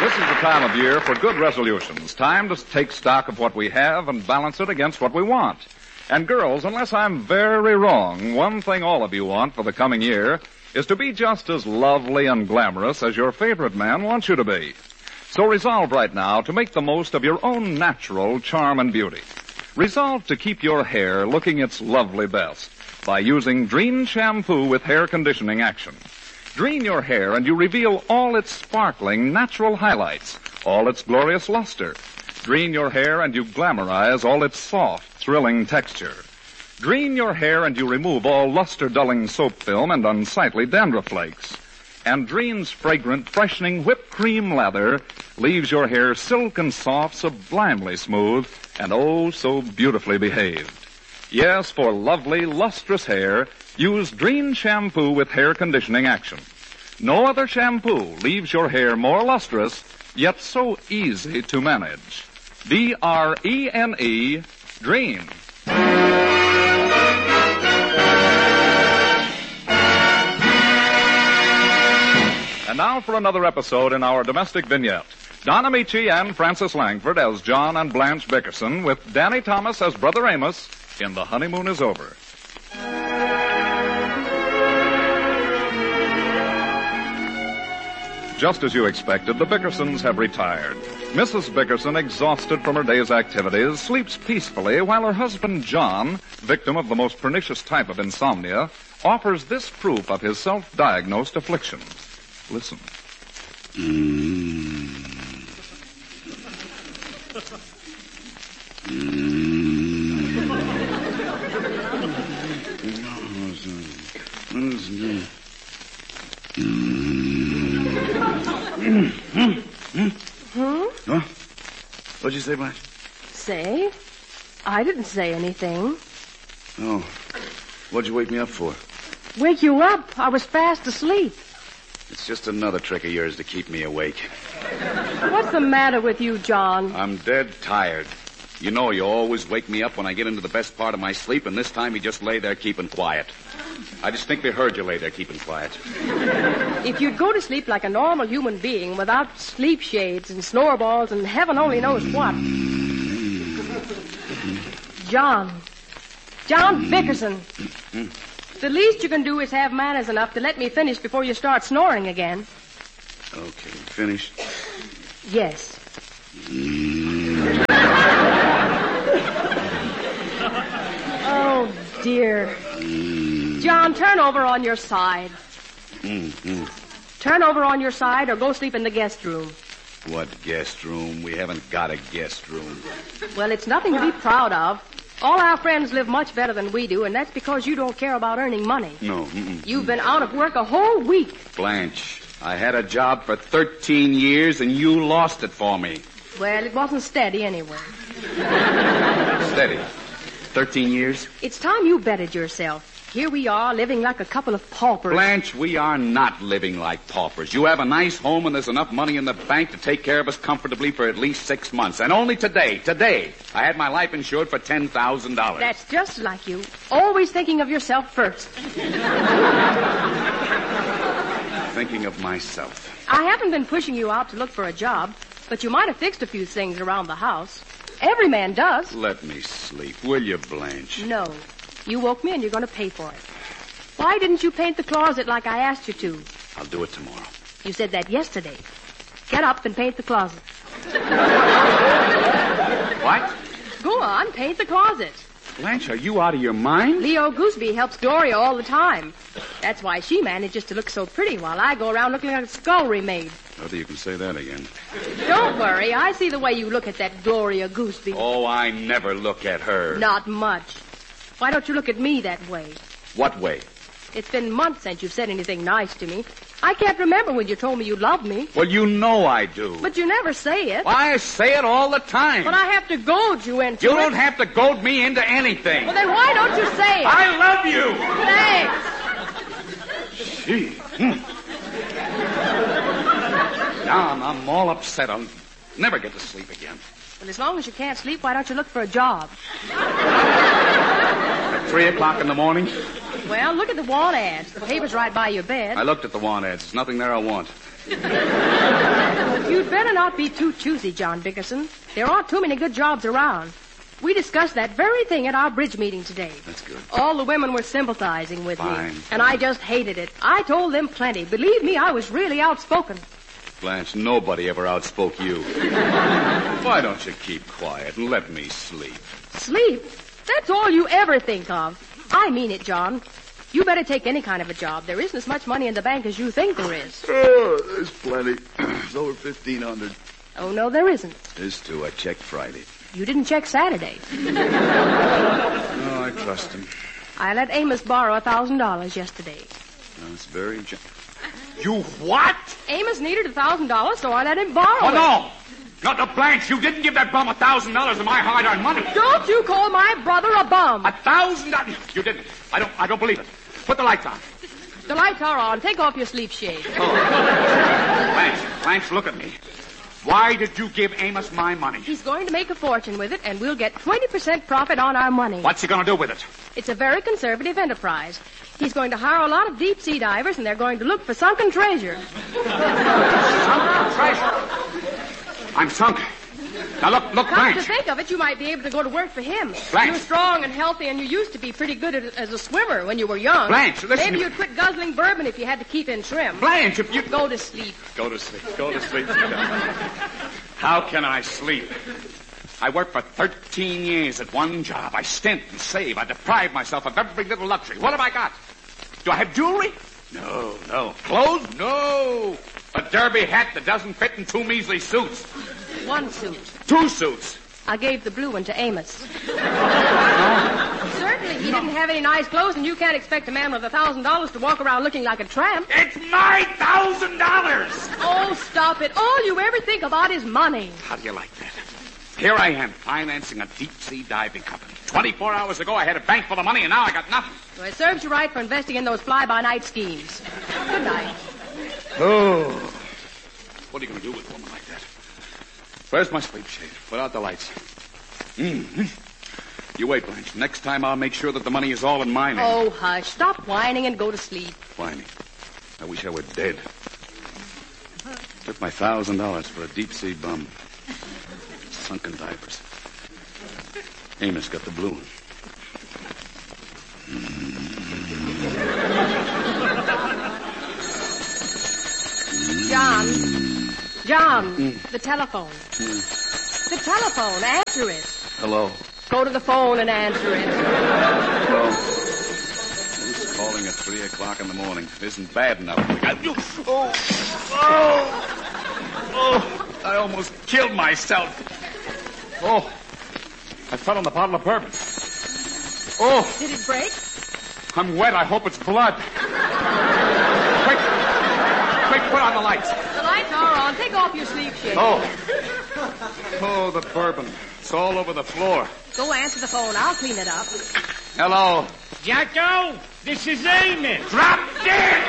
This is the time of year for good resolutions. Time to take stock of what we have and balance it against what we want. And girls, unless I'm very wrong, one thing all of you want for the coming year is to be just as lovely and glamorous as your favorite man wants you to be. So resolve right now to make the most of your own natural charm and beauty. Resolve to keep your hair looking its lovely best by using Drene shampoo with hair conditioning action. Drene your hair and you reveal all its sparkling natural highlights, all its glorious luster. Drene your hair and you glamorize all its soft, thrilling texture. Drene your hair and you remove all luster-dulling soap film and unsightly dandruff flakes. And Drene's fragrant, freshening whipped cream lather leaves your hair silk and soft, sublimely smooth, and oh, so beautifully behaved. Yes, for lovely, lustrous hair, use Drene shampoo with hair conditioning action. No other shampoo leaves your hair more lustrous, yet so easy to manage. D-R-E-N-E, Drene. And now for another episode in our domestic vignette. Don Amici and Francis Langford as John and Blanche Bickerson, with Danny Thomas as Brother Amos in The Honeymoon Is Over. Just as you expected, the Bickersons have retired. Mrs. Bickerson, exhausted from her day's activities, sleeps peacefully while her husband, John, victim of the most pernicious type of insomnia, offers this proof of his self-diagnosed afflictions. Listen. Huh? What'd you say, Blanche? Say? I didn't say anything. Oh. What'd you wake me up for? Wake you up? I was fast asleep. It's just another trick of yours to keep me awake. What's the matter with you, John? I'm dead tired. You know you always wake me up when I get into the best part of my sleep, and this time you just lay there keeping quiet. I distinctly heard you lay there keeping quiet. If you'd go to sleep like a normal human being without sleep shades and snore balls and heaven only knows what. John Bickerson. The least you can do is have manners enough to let me finish before you start snoring again. Okay, finished? Yes. Oh, dear. John, turn over on your side. Turn over on your side or go sleep in the guest room. What guest room? We haven't got a guest room. Well, it's nothing to be proud of. All our friends live much better than we do, and that's because you don't care about earning money. No. You've been out of work a whole week. Blanche, I had a job for 13 years, and you lost it for me. Well, it wasn't steady anyway. Steady? 13 years? It's time you bettered yourself. Here we are, living like a couple of paupers. Blanche, we are not living like paupers. You have a nice home and there's enough money in the bank to take care of us comfortably for at least 6 months. And only today, I had my life insured for $10,000. That's just like you. Always thinking of yourself first. Thinking of myself. I haven't been pushing you out to look for a job, but you might have fixed a few things around the house. Every man does. Let me sleep, will you, Blanche? No. You woke me and you're going to pay for it. Why didn't you paint the closet like I asked you to? I'll do it tomorrow. You said that yesterday. Get up and paint the closet. What? Go on, paint the closet. Blanche, are you out of your mind? Leo Gooseby helps Gloria all the time. That's why she manages to look so pretty while I go around looking like a scullery maid. Whether you can say that again. Don't worry. I see the way you look at that Gloria Gooseby. Oh, I never look at her. Not much. Why don't you look at me that way? What way? It's been months since you've said anything nice to me. I can't remember when you told me you loved me. Well, you know I do. But you never say it. I say it all the time. But I have to goad you into it. You don't have to goad me into anything. Well, then why don't you say it? I love you. Thanks. Gee. Now I'm all upset. I'll never get to sleep again. Well, as long as you can't sleep, why don't you look for a job? At 3 o'clock in the morning? Well, look at the want ads. The paper's right by your bed. I looked at the want ads. There's nothing there I want. You'd better not be too choosy, John Bickerson. There aren't too many good jobs around. We discussed that very thing at our bridge meeting today. That's good. All the women were sympathizing with Fine. me, and I just hated it. I told them plenty. Believe me, I was really outspoken. Blanche, nobody ever outspoke you. Why don't you keep quiet and let me sleep? Sleep? That's all you ever think of. I mean it, John. You better take any kind of a job. There isn't as much money in the bank as you think there is. Oh, there's plenty. There's over 1,500. Oh, no, there isn't. There's two. I checked Friday. You didn't check Saturday. No, I trust him. I let Amos borrow $1,000 yesterday. That's very You what? Amos needed $1,000, so I let him borrow Oh, it. no. Not the Blanche. You didn't give that bum $1,000 of my hard-earned money. Don't you call my brother a bum. $1,000? You didn't. I don't believe it. Put the lights on. The lights are on. Take off your sleep shade. Blanche, look at me. Why did you give Amos my money? He's going to make a fortune with it, and we'll get 20% profit on our money. What's he going to do with it? It's a very conservative enterprise. He's going to hire a lot of deep-sea divers, and they're going to look for sunken treasure. Sunken treasure? I'm sunk. Now, look, Come Blanche. to think of it, you might be able to go to work for him. Blanche. You're strong and healthy, and you used to be pretty good as a swimmer when you were young. Blanche, listen. Maybe you'd quit guzzling bourbon if you had to keep in trim. Blanche, if you... Go to sleep. Go to sleep. Go to sleep. How can I sleep? I worked for 13 years at one job. I stint and save. I deprive myself of every little luxury. What have I got? Do I have jewelry? No. Clothes? No. A derby hat that doesn't fit in two measly suits. One suit. Two suits. I gave the blue one to Amos. Certainly he didn't have any nice clothes, and you can't expect a man with $1,000 to walk around looking like a tramp. It's my $1,000! Oh, stop it. All you ever think about is money. How do you like that? Here I am, financing a deep-sea diving company. 24 hours ago, I had a bank full of money, and now I got nothing. Well, it serves you right for investing in those fly-by-night schemes. Good night. Oh. What are you going to do with a woman like that? Where's my sleep shade? Put out the lights. Mm-hmm. You wait, Blanche. Next time I'll make sure that the money is all in my name. Oh, hush. Stop whining and go to sleep. Whining. I wish I were dead. Took my $1,000 for a deep-sea bum. Sunken divers. Amos got the blue one. John, the telephone. The telephone. Answer it. Hello. Go to the phone and answer it. Hello. Who's calling at 3 o'clock in the morning? It isn't bad enough. I almost killed myself. Oh, I fell on the bottle of bourbon. Oh. Did it break? I'm wet. I hope it's blood. Quick, put on the lights. The lights are on. Take off your sleep shade. Oh, the bourbon. It's all over the floor. Go answer the phone. I'll clean it up. Hello. Jacko, this is Amos. Drop dead!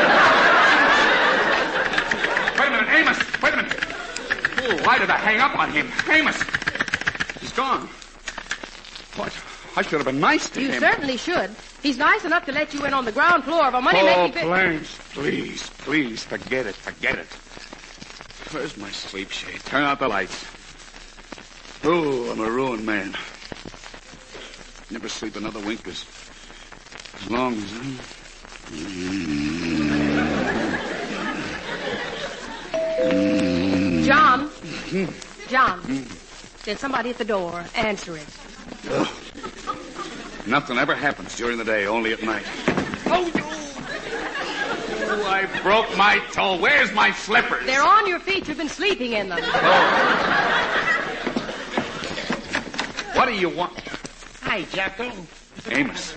Wait a minute, Amos. Wait a minute. Oh, why did I hang up on him? Amos. He's gone. What? I should have been nice to You him. certainly should. He's nice enough to let you in on the ground floor of a money-making... Blanche, please, forget it. Where's my sleep shade? Turn out the lights. Oh, I'm a ruined man. Never sleep another wink as long as John, there's somebody at the door. Answer it. Nothing ever happens during the day, only at night. Oh, I broke my toe. Where's my slippers? They're on your feet. You've been sleeping in them. What do you want? Hi, Jacko. Amos,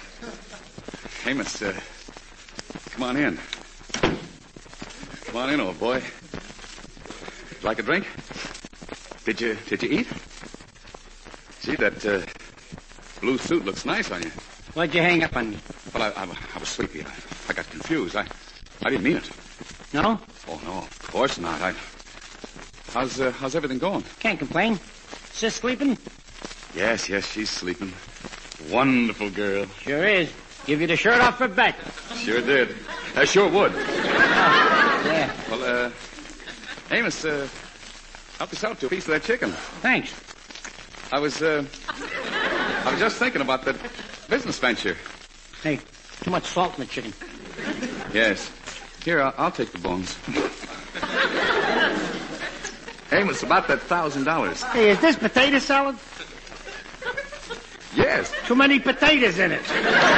come on in. Come on in, old boy. Like a drink? Did you eat? Gee, that blue suit looks nice on you. What'd you hang up on me? Well, I was sleepy. I got confused. I didn't mean it. No? Oh, no, of course not. How's everything going? Can't complain. Sis sleeping? Yes, she's sleeping. Wonderful girl. Sure is. Give you the shirt off her back. Sure did. I sure would. Yeah. Well, Amos, help yourself to a piece of that chicken. Thanks. I was just thinking about that business venture. Hey, too much salt in the chicken. Yes. Here, I'll take the bones. Amos, about that $1,000. Hey, is this potato salad? Yes. Too many potatoes in it.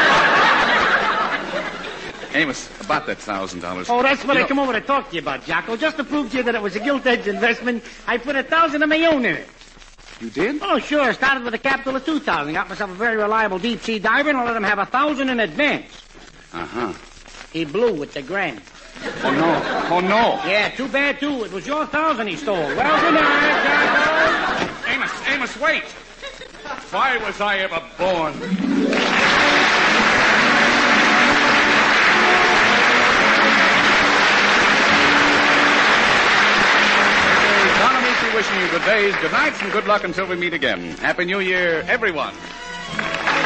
Amos, about that $1,000. Oh, that's what I come over to talk to you about, Jocko. Just to prove to you that it was a gilt-edged investment, I put $1,000 of my own in it. You did? Oh, sure. I started with a capital of $2,000. Got myself a very reliable deep-sea diver, and I let him have $1,000 in advance. Uh-huh. He blew with the grand. Oh, no. Oh, no. Yeah, too bad, too. It was your $1,000 he stole. Well, good night, Jocko. Amos, wait. Why was I ever born? Wishing you good days, good nights, and good luck until we meet again. Happy New Year, everyone.